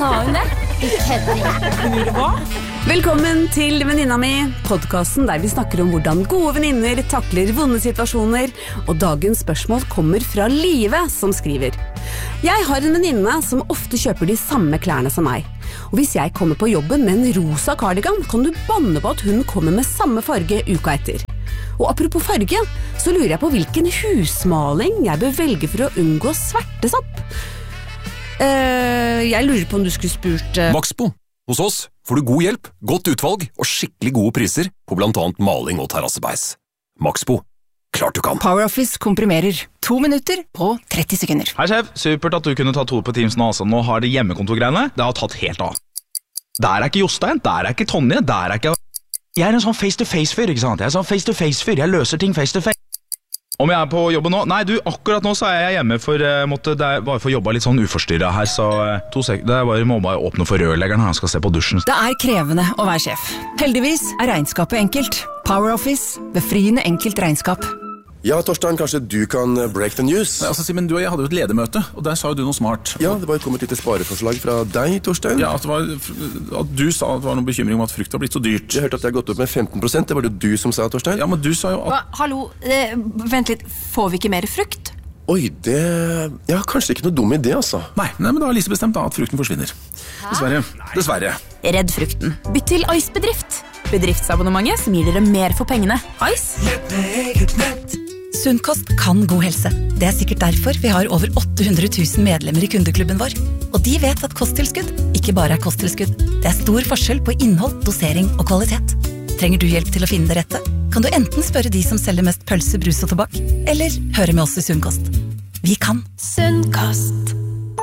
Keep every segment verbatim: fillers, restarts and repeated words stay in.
Sa hun det? Ikke hva? Velkommen til Venninna mi, podcasten der vi snakker om hvordan gode venninner takler vonde situasjoner, og dagens spørsmål kommer fra Live som skriver. Jeg har en venninne som ofte kjøper de samme klærne som meg, og hvis jeg kommer på jobben med en rosa cardigan, kan du banne på at hun kommer med samme farge uka etter. Og apropos farge, så lurer jeg på hvilken husmaling jeg bør velge for å unngå svertesopp. Uh, jeg lurer på om du skulle spurt uh... Maxbo, hos oss får du god hjelp, godt utvalg og skikkelig gode priser på blant annet maling og terrassebeis. Maxbo, klart du kan. PowerOffice komprimerer. To minutter på tretti sekunder. Hei sjef, supert at du kunne ta to på Teams nå. Altså. Nå har det hjemmekontorgreiene, det har tatt helt av. Der er ikke Jostein, der er ikke Tonje, der er ikke... Jeg er en sånn face-to-face-fyr, ikke sant? Jeg er en sånn face-to-face-fyr, jeg løser ting face-to-face. Om jeg er på jobben nå? Nei, du, akkurat nå så er jeg hjemme for uh, måtte, det er bare for å jobbe litt sånn uforstyrret her, så uh, to sek det er bare, må bare åpne for rørleggeren når han skal se på dusjen. Det er krevende å være sjef. Heldigvis er regnskapet enkelt. PowerOffice, befriende enkelt regnskap. Ja, Torstein, kanskje du kan break the news? Nei, altså, Simen, du og jeg hadde jo et ledermøte, og der sa jo du noe smart. Ja, det var jo kommet litt spareforslag fra deg, Torstein. Ja, at, det var, at du sa at det var noen bekymring om at frukt har blitt så dyrt. Jeg hørte at det har gått opp med femten prosent, det var det du som sa, Torstein. Ja, men du sa jo at... Hva? Hallo, eh, vent litt, får vi ikke mer frukt? Oi, det... Ja, kanskje ikke noe dum idé, altså. Nei, nei, men da har Lise bestemt da at frukten forsvinner. Dessverre, dessverre. Redd frukten. Bytt til Ice Bedrift. Bedriftsabonnementet som gir dere mer for pengene. Ice? Sunnkost kan god helse. Det er sikkert derfor vi har over åtte hundre tusen medlemmer i kundeklubben vår. Og de vet at kosttilskudd ikke bare er kosttilskudd. Det er stor forskjell på innhold, dosering og kvalitet. Trenger du hjelp til å finne det rette? Kan du enten spørre de som selger mest pølse, brus og tobakk, eller høre med oss i Sunnkost. Vi kan. Sunnkost.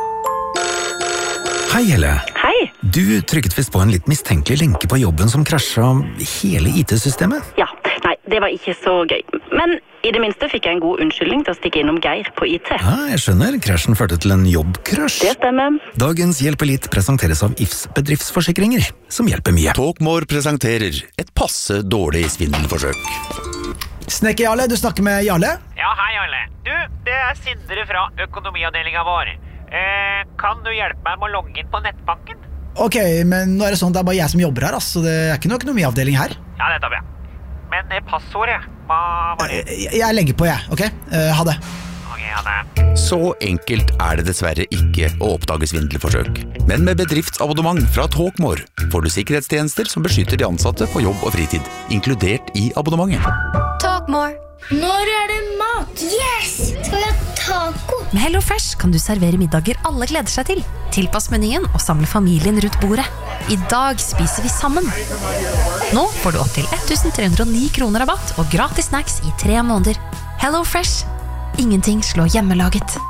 Hei, Helle. Hei. Du trykket visst på en litt mistenkelig lenke på jobben som krasjet hele I T-systemet. Ja, nei, det var ikke så gøy. Men i det minste fikk jeg en god unnskyldning til å stikke innom Geir på I T. Ja, jeg skjønner. Krasjen førte til en jobbkrasj. Det stemmer. Dagens Hjelp Elite presenteres av I F S bedriftsforsikringer, som hjelper mye. Talkmore presenterer et passe dårlig svindelforsøk. Snekker Jarle, du snakker med Jarle? Ja, hei Jarle. Du, det er Sindre fra økonomiavdelingen vår. Eh, kan du hjelpe meg med å logge inn på nettbanken? Ok, men nå er det sånn at det er bare jeg som jobber her, altså. Det er ikke noe økonomiavdeling her. Ja, nettopp, ja. Men eh, passordet, hva var det? Jeg, jeg legger på, jeg, ok? Uh, ha det. Ok, ha det. Så enkelt er det dessverre ikke å oppdage svindelforsøk. Men med bedriftsabonnement fra Talkmore får du sikkerhetstjenester som beskytter de ansatte på jobb og fritid, inkludert i abonnementet. Talkmore. Når er det mat? Yes! Skal vi ha taco? Med HelloFresh kan du servere middager alle gleder seg til. Tilpass menyen og samle familien rundt bordet. I dag spiser vi sammen. Nå får du opp til elleve hundre og ni kroner rabatt og gratis snacks i tre måneder. HelloFresh. Ingenting slår hjemmelaget.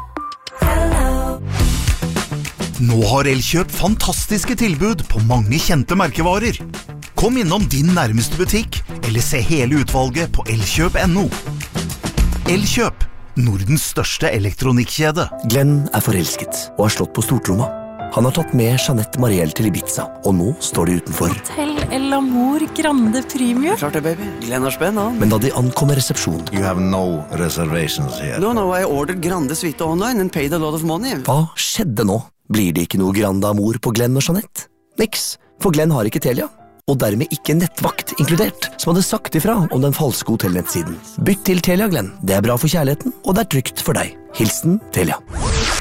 Nå har Elkjøp fantastiske tilbud på mange kjente merkevarer. Kom innom din nærmeste butikk, eller se hele utvalget på elkjøp punktum no. Elkjøp, Nordens største elektronikkjede. Glenn er forelsket og har slått på stortromma. Han har tatt med Jeanette Marielle til Ibiza, og nå står de utenfor. Hotel El Amor Grande Premium. Klart det, baby. Glenn har spenn, han. Men da de ankommer resepsjonen... You have no reservations here. No, no, I ordered Grande Suite online and paid a lot of money. Hva skjedde nå? Blir det ikke noe Grande Amor på Glenn og Jeanette? Niks, for Glenn har ikke Telia. Og dermed ikke nettvakt inkludert, som hadde sagt ifra om den falske hotellnettsiden. Bytt til Telia, Glenn. Det er bra for kjærligheten, og det er trygt for deg. Hilsen Telia.